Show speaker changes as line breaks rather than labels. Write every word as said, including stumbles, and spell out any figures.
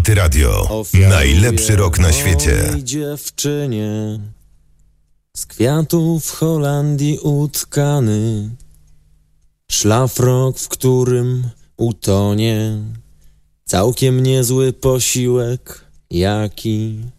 Hity Radio. Najlepszy rok na świecie.
Mojej dziewczynie z kwiatów w Holandii utkany szlafrok, w którym utonie całkiem niezły posiłek, jaki